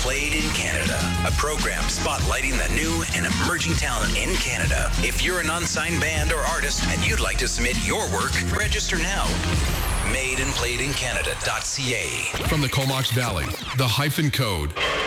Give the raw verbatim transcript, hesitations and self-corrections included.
Played in Canada, a program spotlighting the new and emerging talent in Canada. If you're an unsigned band or artist and you'd like to submit your work, register now. made and played in Canada dot c a. From the Comox Valley, the Hyphen Code.